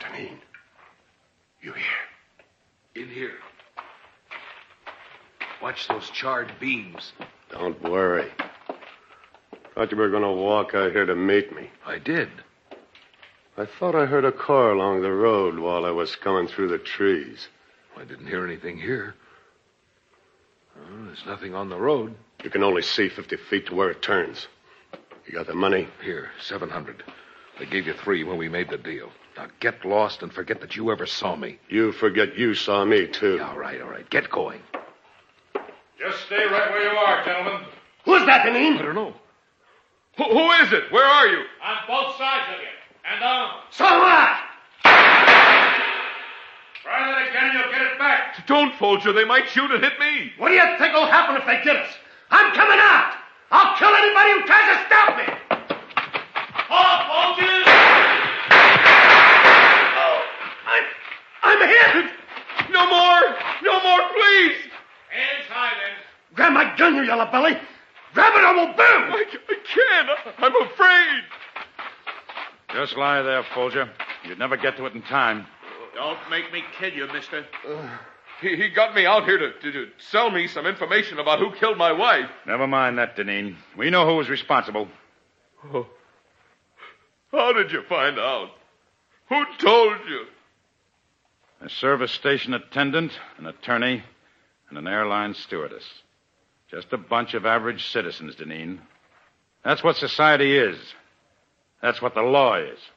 Deneen, you here? In here. Watch those charred beams. Don't worry. Thought you were going to walk out here to meet me. I did. I thought I heard a car along the road while I was coming through the trees. I didn't hear anything here. Well, there's nothing on the road. You can only see 50 feet to where it turns. You got the money? Here, 700. I gave you 3 when we made the deal. Now get lost and forget that you ever saw me. You forget you saw me, too. Yeah, all right. Get going. Just stay right where you are, gentlemen. Who's that, Deneen? I don't know. Who is it? Where are you? On both sides of you. And on. So what? Try that again, you'll get it back. Don't, Folger. They might shoot and hit me. What do you think will happen if they get us? I'm coming out. I'll kill anybody who tries to stop me. Off, Folgers! Oh, I'm hit. No more, please. Hands high, then. Grab my gun, you yellow belly. Grab it or we'll boom. I can't. I'm afraid. Just lie there, Folger. You'd never get to it in time. Don't make me kill you, mister. He got me out here to sell me some information about who killed my wife. Never mind that, Deneen. We know who was responsible. Oh. How did you find out? Who told you? A service station attendant, an attorney, and an airline stewardess. Just a bunch of average citizens, Deneen. That's what society is. That's what the law is.